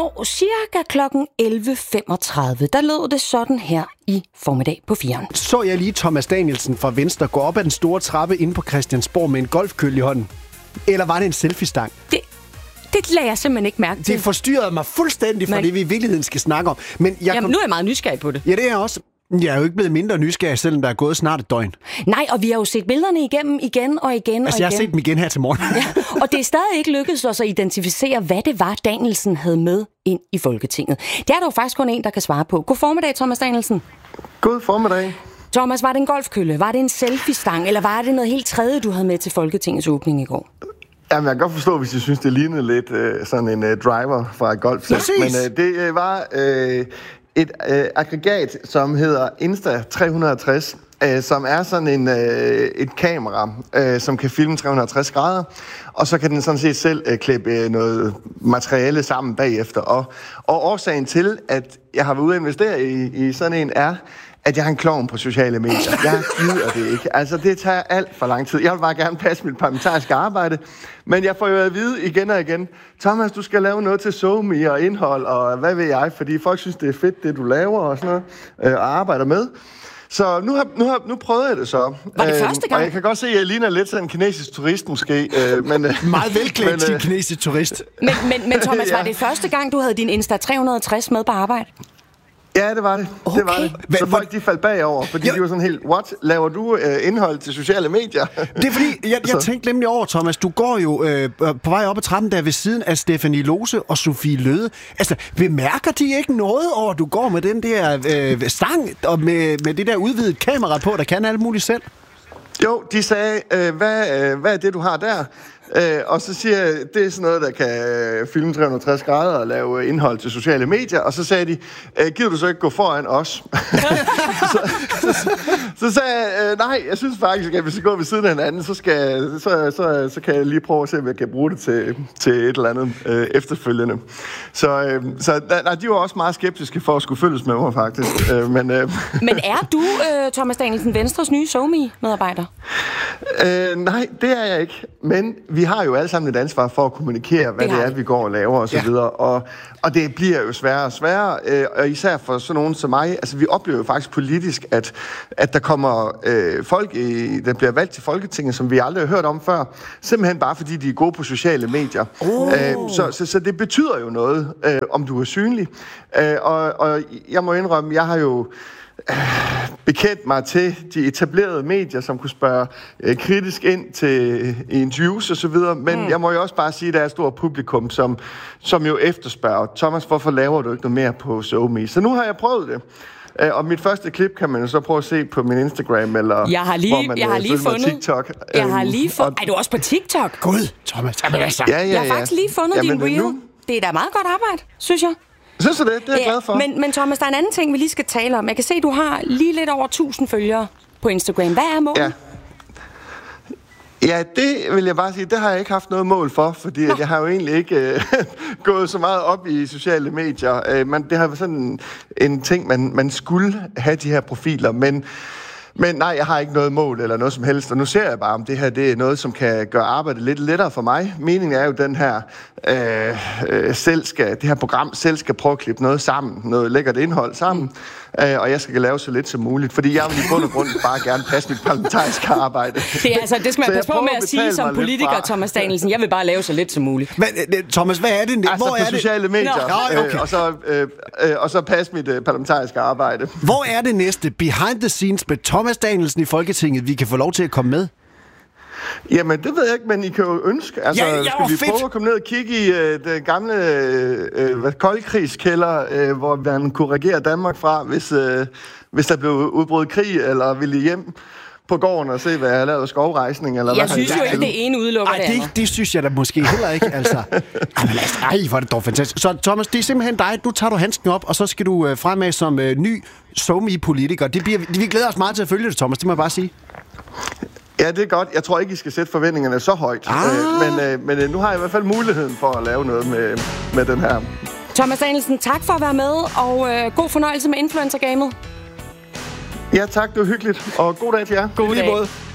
Og cirka klokken 11.35, der lød det sådan her i formiddag på 4'eren. Så jeg lige Thomas Danielsen fra Venstre gå op ad den store trappe inde på Christiansborg med en golfkølle i hånden? Eller var det en selfie-stang? Det lader jeg simpelthen ikke mærke til. Det forstyrrede mig fuldstændig fra det, vi i virkeligheden skal snakke om. Men nu er jeg meget nysgerrig på det. Ja, det er jeg også. Jeg er jo ikke blevet mindre nysgerrig, selvom der er gået snart et døgn. Nej, og vi har jo set billederne igennem igen og igen. Jeg har set dem igen her til morgen. Ja, og det er stadig ikke lykkedes os at identificere, hvad det var, Danielsen havde med ind i Folketinget. Det er der jo faktisk kun en, der kan svare på. God formiddag, Thomas Danielsen. God formiddag. Thomas, var det en golfkølle? Var det en selfie-stang? Eller var det noget helt tredje, du havde med til Folketingets åbning i går? Jamen, jeg kan godt forstå, hvis I synes, det lignede lidt sådan en driver fra et golfsæt. Men det var et aggregat, som hedder Insta360, som er sådan et kamera, som kan filme 360 grader, og så kan den sådan set selv klippe noget materiale sammen bagefter. Og årsagen til, at jeg har været ude at investere i sådan en, er, at jeg har en klovn på sociale medier. Jeg gider det ikke. Altså, det tager alt for lang tid. Jeg vil bare gerne passe mit parlamentariske arbejde, men jeg får jo at vide igen og igen, Thomas, du skal lave noget til SoMe og indhold, og hvad ved jeg, fordi folk synes, det er fedt, det du laver og sådan noget, og arbejder med. Så nu prøvede jeg det så. Var det første gang? Og jeg kan godt se, at jeg ligner lidt sådan en kinesisk turist måske. Men, meget velklædt til en kinesisk turist. Men Thomas, var det første gang, du havde din Insta360 med på arbejde? Ja, det var det. Okay. Det var det. Så folk de faldt bagover, fordi de var sådan helt, what? Laver du indhold til sociale medier? Det er fordi, jeg tænkte nemlig over, Thomas, du går jo på vej op ad trappen der ved siden af Stephanie Lose og Sofie Løde. Altså, bemærker de ikke noget over, du går med den der stang og med det der udvidet kamera på, der kan alt muligt selv? Jo, de sagde, hvad er det, du har der? Og så siger jeg, det er sådan noget, der kan filme 360 grader og lave indhold til sociale medier. Og så sagde de, gider du så ikke gå foran os? så sagde jeg, nej, jeg synes faktisk, at hvis vi går ved siden af hinanden, så kan jeg lige prøve at se, om jeg kan bruge det til et eller andet efterfølgende. Så de var også meget skeptiske for at skulle følges med mig, faktisk. Men er du, Thomas Danielsen, Venstres nye SoMe-medarbejder? Nej, det er jeg ikke. Men vi har jo alle sammen et ansvar for at kommunikere, hvad det er, vi går og laver og så videre. Og det bliver jo sværere og sværere, og især for sådan nogen som mig. Altså, vi oplever jo faktisk politisk, at der kommer folk, der bliver valgt til Folketinget, som vi aldrig har hørt om før, simpelthen bare fordi de er gode på sociale medier. Så det betyder jo noget, om du er synlig. Og jeg må indrømme, jeg har jo bekendt mig til de etablerede medier, som kunne spørge kritisk ind til interviews og så videre, men jeg må jo også bare sige, at der er et stort publikum, som jo efterspørger, Thomas, hvorfor laver du ikke noget mere på SoMe? Så nu har jeg prøvet det. Og mit første klip kan man jo så prøve at se på min Instagram, eller jeg har lige fundet TikTok. Jeg har lige fundet... Er du også på TikTok? Gud, Thomas. Jamen, altså. Ja. Jeg har faktisk lige fundet din reel. Det er da meget godt arbejde, synes jeg. Synes du det? Det er jeg glad for. Men Thomas, der er en anden ting, vi lige skal tale om. Jeg kan se, at du har lige lidt over 1000 følgere på Instagram. Hvad er målet? Ja, det vil jeg bare sige, det har jeg ikke haft noget mål for, fordi jeg har jo egentlig ikke gået så meget op i sociale medier. Det har været sådan en ting, man skulle have de her profiler, men nej, jeg har ikke noget mål eller noget som helst, og nu ser jeg bare, om det her det er noget, som kan gøre arbejdet lidt lettere for mig. Meningen er jo, den her det her program selv skal prøve at klippe noget sammen, noget lækkert indhold sammen, og jeg skal lave så lidt som muligt, fordi jeg vil i bund og grund bare gerne passe mit parlamentariske arbejde. Det skal man passe på med at sige som politiker, Thomas Danielsen. Jeg vil bare lave så lidt som muligt. Men Thomas, hvad er det? Altså hvor på er sociale medier, okay. og så passe mit parlamentariske arbejde. Hvor er det næste behind the scenes med Thomas Danielsen i Folketinget, vi kan få lov til at komme med? Jamen, det ved jeg ikke, men I kan jo ønske. Altså, skal vi prøve at komme ned og kigge i den gamle koldkrigskælder, hvor man kunne regere Danmark fra, hvis der blev udbrudt krig, eller ville I hjem på gården og se, hvad jeg har lavet skovrejsning? Eller jeg synes jo ikke, det ene udelukker det andet. Det synes jeg da måske heller ikke, altså. Hvor er det dog fantastisk. Så Thomas, det er simpelthen dig. Nu tager du handsken op, og så skal du fremad som ny SoMe-politiker. Vi glæder os meget til at følge det, Thomas. Det må jeg bare sige. Ja, det er godt. Jeg tror ikke, I skal sætte forventningerne så højt. Men nu har jeg i hvert fald muligheden for at lave noget med den her. Thomas Danielsen, tak for at være med, og god fornøjelse med influencer-gamet. Ja, tak. Det var hyggeligt. Og god dag til jer. God dag.